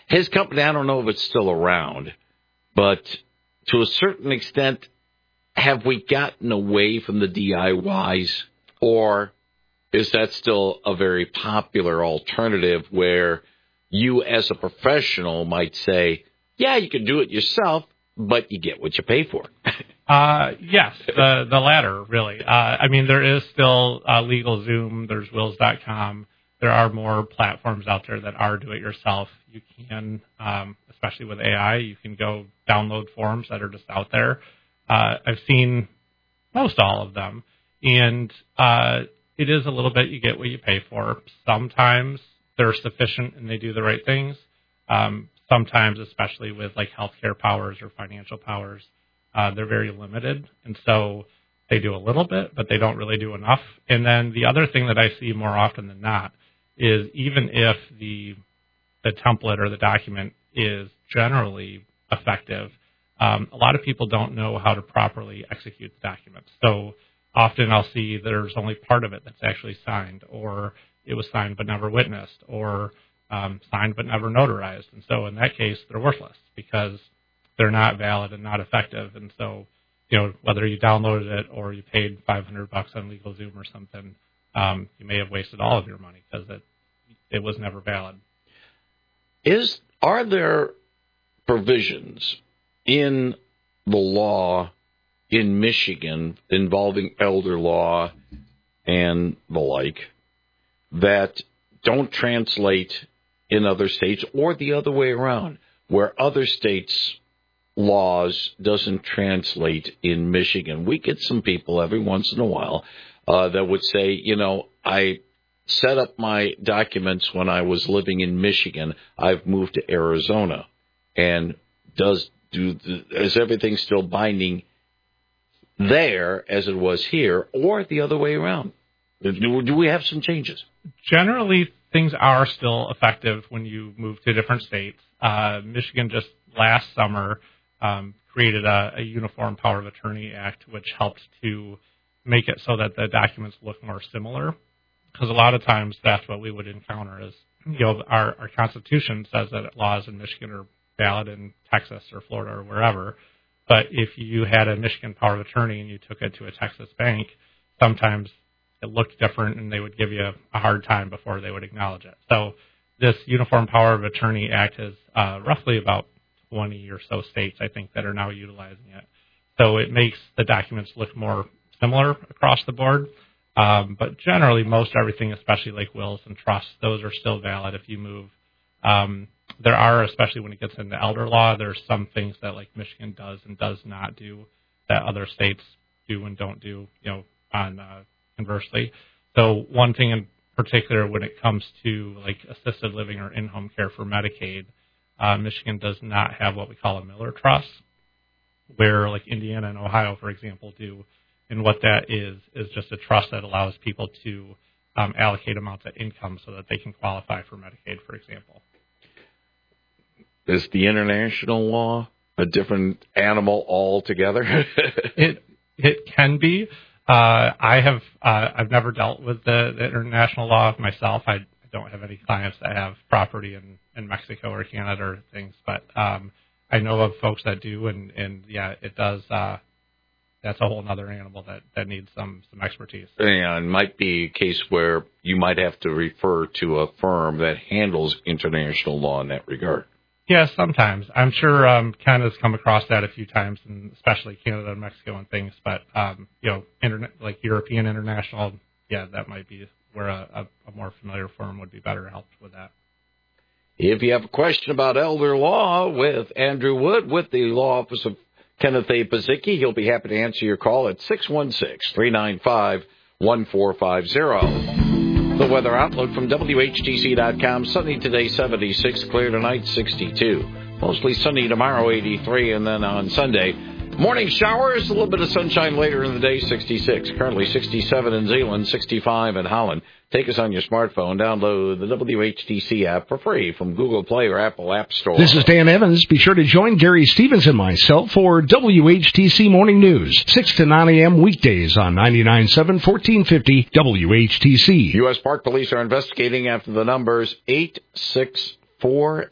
His company, I don't know if it's still around, but to a certain extent, have we gotten away from the DIYs, or is that still a very popular alternative where you as a professional might say, yeah, you can do it yourself, but you get what you pay for? Yes, the latter, really. I mean, there is still LegalZoom, there's Wills.com. There are more platforms out there that are do-it-yourself. You can, especially with AI, you can go download forms that are just out there. I've seen most all of them, and it is a little bit you get what you pay for. Sometimes they're sufficient and they do the right things. Sometimes, especially with like healthcare powers or financial powers, they're very limited, and so they do a little bit, but they don't really do enough. And then the other thing that I see more often than not is even if the template or the document is generally effective, a lot of people don't know how to properly execute the document. So often I'll see there's only part of it that's actually signed, or it was signed but never witnessed, or signed but never notarized. And so in that case, they're worthless because they're not valid and not effective. And so, whether you downloaded it or you paid $500 on LegalZoom or something, you may have wasted all of your money because it was never valid. Are there provisions in the law in Michigan involving elder law and the like that don't translate in other states, or the other way around, where other states' laws doesn't translate in Michigan? We get some people every once in a while that would say, I set up my documents when I was living in Michigan. I've moved to Arizona. And is everything still binding there as it was here, or the other way around? Do we have some changes? Generally, things are still effective when you move to different states. Michigan just last summer created a Uniform Power of Attorney Act, which helped to make it so that the documents look more similar. Because a lot of times that's what we would encounter is, our Constitution says that laws in Michigan are valid in Texas or Florida or wherever. But if you had a Michigan power of attorney and you took it to a Texas bank, sometimes it looked different and they would give you a hard time before they would acknowledge it. So this Uniform Power of Attorney Act is roughly about 20 or so states, I think, that are now utilizing it. So it makes the documents look more similar across the board. But generally, most everything, especially like wills and trusts, those are still valid if you move. There are, especially when it gets into elder law, there's some things that like Michigan does and does not do that other states do and don't do, conversely. So one thing in particular when it comes to like assisted living or in-home care for Medicaid, Michigan does not have what we call a Miller Trust, where like Indiana and Ohio, for example, do. And what that is just a trust that allows people to allocate amounts of income so that they can qualify for Medicaid, for example. Is the international law a different animal altogether? It can be. I've never dealt with the international law myself. I don't have any clients that have property in Mexico or Canada or things, but I know of folks that do, and yeah, it does. That's a whole other animal that needs some expertise. Yeah, it might be a case where you might have to refer to a firm that handles international law in that regard. Yeah, sometimes. I'm sure Canada's come across that a few times, and especially Canada and Mexico and things. But, like European international, yeah, that might be where a more familiar firm would be better helped with that. If you have a question about elder law with Andrew Wood with the Law Office of Kenneth A. Pazicki, he'll be happy to answer your call at 616-395-1450. The weather outlook from WHTC.com. Sunny today, 76. Clear tonight, 62. Mostly sunny tomorrow, 83. And then on Sunday, morning showers, a little bit of sunshine later in the day, 66. Currently 67 in Zeeland, 65 in Holland. Take us on your smartphone. Download the WHTC app for free from Google Play or Apple App Store. This is Dan Evans. Be sure to join Gary Stevens and myself for WHTC Morning News, 6 to 9 a.m. weekdays on 99.7, 1450 WHTC. U.S. Park Police are investigating after the numbers 864